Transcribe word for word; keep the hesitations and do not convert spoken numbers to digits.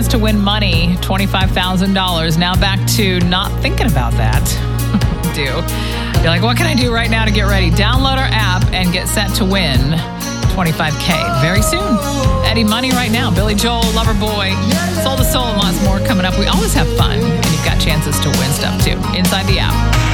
chance to win money, twenty-five thousand dollars. Now back to not thinking about that. Do. You're like, what can I do right now to get ready? Download our app and get set to win twenty-five K very soon. Eddie Money right now. Billy Joel, Loverboy, Soul to Soul, and lots more coming up. We always have fun, and you've got chances to win stuff too inside the app.